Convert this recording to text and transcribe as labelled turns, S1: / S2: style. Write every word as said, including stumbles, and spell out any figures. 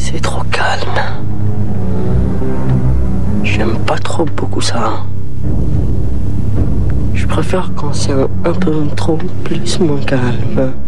S1: C'est trop calme. J'aime pas trop beaucoup ça. Je préfère quand c'est un, un peu trop plus moins calme.